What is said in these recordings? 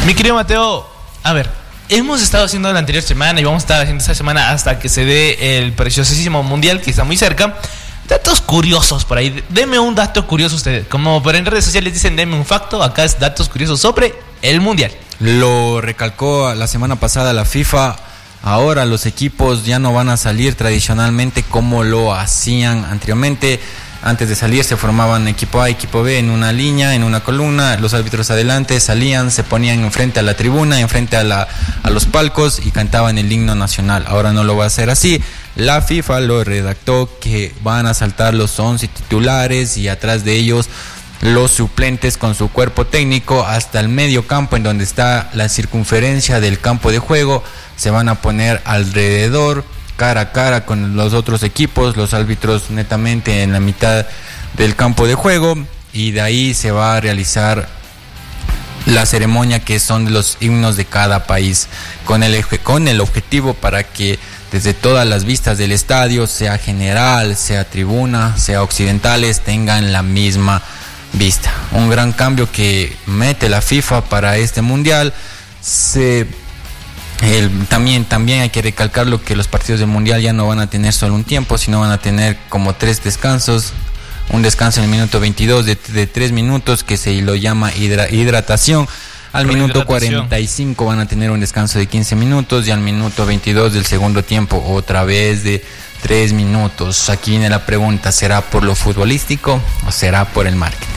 Mi querido Mateo, a ver, hemos estado haciendo la anterior semana y vamos a estar haciendo esta semana hasta que se dé el preciosísimo mundial que está muy cerca. Datos curiosos por ahí. Deme un dato curioso usted. Como por en redes sociales dicen, deme un facto. Acá es datos curiosos sobre el mundial. Lo recalcó la semana pasada la FIFA. Ahora los equipos ya no van a salir tradicionalmente como lo hacían anteriormente. Antes de salir se formaban equipo A, equipo B en una línea, en una columna. Los árbitros adelante salían, se ponían enfrente a la tribuna, enfrente a los palcos y cantaban el himno nacional. Ahora no lo va a hacer así. La FIFA lo redactó que van a saltar los 11 titulares y atrás de ellos los suplentes con su cuerpo técnico hasta el medio campo, en donde está la circunferencia del campo de juego. Se van a poner alrededor, cara a cara con los otros equipos, los árbitros netamente en la mitad del campo de juego, y de ahí se va a realizar la ceremonia que son de los himnos de cada país, con el objetivo para que desde todas las vistas del estadio, sea general, sea tribuna, sea occidentales, tengan la misma vista. Un gran cambio que mete la FIFA para este mundial. También hay que recalcarlo que los partidos del mundial ya no van a tener solo un tiempo, sino van a tener como 3 descansos. Un descanso en el minuto 22 de 3 minutos que se lo llama hidratación. Al minuto 45 van a tener un descanso de 15 minutos y al minuto 22 del segundo tiempo otra vez de 3 minutos. Aquí viene la pregunta, ¿será por lo futbolístico o será por el marketing?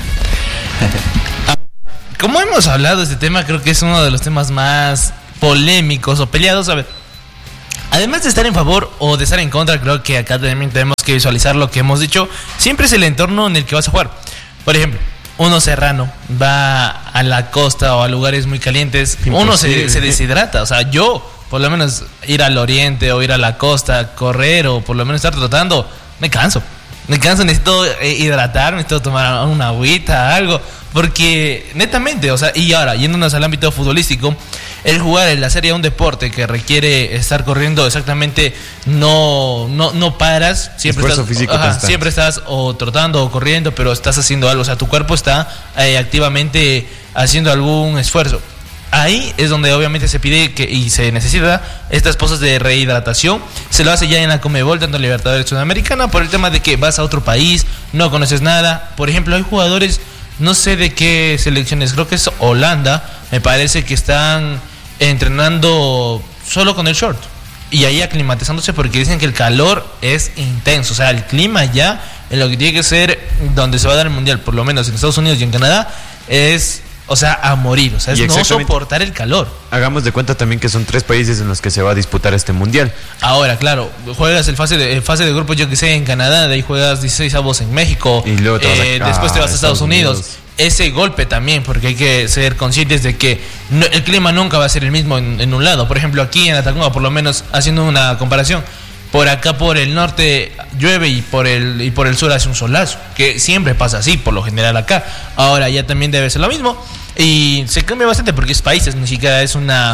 Como hemos hablado de este tema, creo que es uno de los temas más polémicos o peleados. A ver, además de estar en favor o de estar en contra, creo que acá también tenemos que visualizar lo que hemos dicho. Siempre es el entorno en el que vas a jugar. Por ejemplo, uno serrano va a la costa o a lugares muy calientes, uno se deshidrata. O sea, yo, por lo menos ir al oriente o ir a la costa, correr o por lo menos estar trotando, me canso, necesito hidratarme, necesito tomar una agüita, algo. Porque netamente, o sea, y ahora, yéndonos al ámbito futbolístico, el jugar en la serie un deporte que requiere estar corriendo exactamente, no paras, siempre estás o trotando o corriendo, pero estás haciendo algo, o sea, tu cuerpo está activamente haciendo algún esfuerzo. Ahí es donde obviamente se pide y se necesita estas cosas de rehidratación. Se lo hace ya en la Conmebol, tanto en Libertadores Sudamericana, por el tema de que vas a otro país, no conoces nada. Por ejemplo, hay jugadores, no sé de qué selecciones, creo que es Holanda, me parece que están entrenando solo con el short y ahí aclimatizándose porque dicen que el calor es intenso. O sea, el clima ya en lo que tiene que ser donde se va a dar el mundial, por lo menos en Estados Unidos y en Canadá, es, o sea, a morir. O sea, es no soportar el calor. Hagamos de cuenta también que son 3 países en los que se va a disputar este mundial. Ahora, claro, juegas el fase de grupo, yo que sé, en Canadá, de ahí juegas 16avos en México, y luego después te vas a Estados Unidos. Ese golpe también, porque hay que ser conscientes de que el clima nunca va a ser el mismo en un lado. Por ejemplo, aquí en Atacama, por lo menos haciendo una comparación, por acá por el norte llueve y por el sur hace un solazo, que siempre pasa así, por lo general acá. Ahora ya también debe ser lo mismo y se cambia bastante porque es países, ni siquiera es una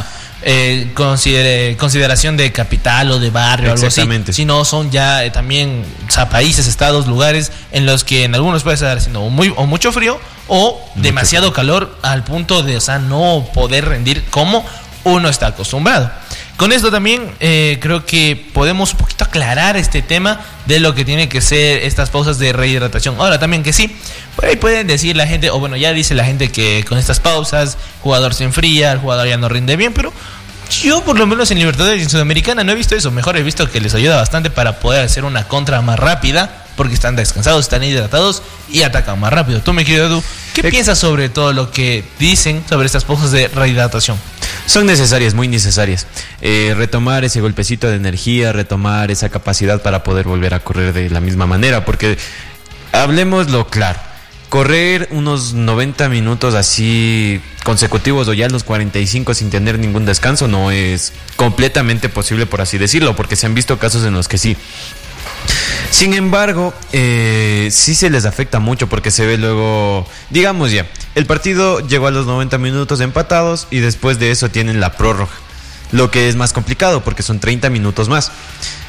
consideración de capital o de barrio o algo así, sino son ya también, o sea, países, estados, lugares en los que en algunos puede estar haciendo mucho frío o demasiado calor al punto de, o sea, no poder rendir como uno está acostumbrado. Con esto también creo que podemos un poquito aclarar este tema de lo que tiene que ser estas pausas de rehidratación. Ahora también que sí, por ahí pueden decir la gente, o bueno, ya dice la gente que con estas pausas el jugador se enfría, el jugador ya no rinde bien, pero yo por lo menos en Libertadores y en Sudamericana no he visto eso. Mejor he visto que les ayuda bastante para poder hacer una contra más rápida, porque están descansados, están hidratados y atacan más rápido. Tú, mi querido Edu, ¿qué piensas sobre todo lo que dicen sobre estas pausas de rehidratación? Son necesarias, muy necesarias. Retomar ese golpecito de energía, retomar esa capacidad para poder volver a correr de la misma manera, porque hablemoslo claro, correr unos 90 minutos así consecutivos o ya los 45 sin tener ningún descanso no es completamente posible, por así decirlo, porque se han visto casos en los que sí. Sin embargo, sí se les afecta mucho porque se ve luego, digamos ya, el partido llegó a los 90 minutos empatados y después de eso tienen la prórroga, lo que es más complicado porque son 30 minutos más.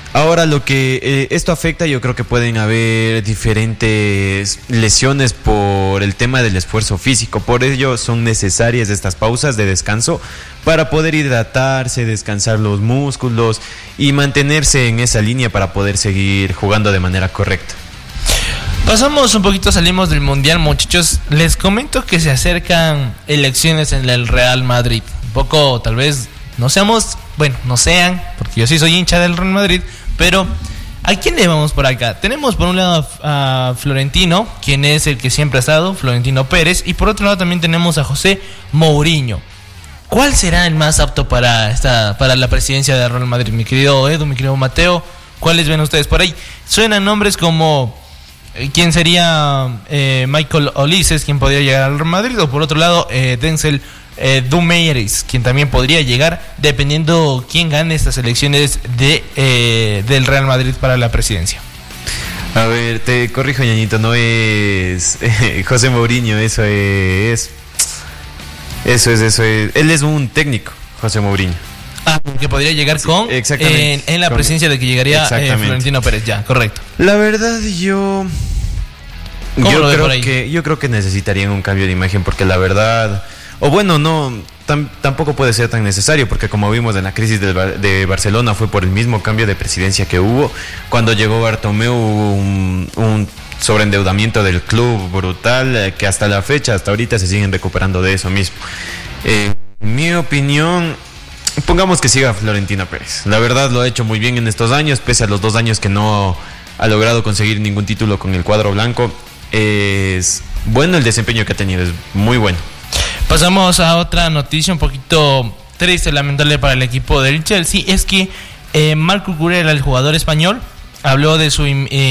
Ahora lo que esto afecta, yo creo que pueden haber diferentes lesiones por el tema del esfuerzo físico. Por ello son necesarias estas pausas de descanso para poder hidratarse, descansar los músculos y mantenerse en esa línea para poder seguir jugando de manera correcta. Pasamos un poquito, salimos del Mundial, muchachos. Les comento que se acercan elecciones en el Real Madrid. Un poco, tal vez, no sean, porque yo sí soy hincha del Real Madrid, pero ¿a quién le vamos por acá? Tenemos por un lado a Florentino, quien es el que siempre ha estado, Florentino Pérez, y por otro lado también tenemos a José Mourinho. ¿Cuál será el más apto para la presidencia del Real Madrid? Mi querido Edu, mi querido Mateo, ¿cuáles ven ustedes por ahí? Suenan nombres como quién sería Michael Olises, quien podría llegar al Real Madrid, o por otro lado Denzel Dumfries, quien también podría llegar, dependiendo quién gane estas elecciones del Real Madrid para la presidencia. A ver, te corrijo, ñañito, no es José Mourinho, eso es. Él es un técnico, José Mourinho. Que podría llegar con en la presidencia de que llegaría Florentino Pérez, ya, correcto. La verdad, yo creo que necesitarían un cambio de imagen, porque la verdad, tampoco puede ser tan necesario, porque como vimos en la crisis de Barcelona fue por el mismo cambio de presidencia que hubo. Cuando llegó Bartomeu hubo un sobreendeudamiento del club brutal, que hasta ahorita se siguen recuperando de eso mismo. Mi opinión, pongamos que siga Florentino Pérez. La verdad lo ha hecho muy bien en estos años, pese a los 2 años que no ha logrado conseguir ningún título con el cuadro blanco. Es bueno el desempeño que ha tenido, es muy bueno. Pasamos a otra noticia un poquito triste, lamentable para el equipo del Chelsea. Es que Marco Cucurella, el jugador español, habló de su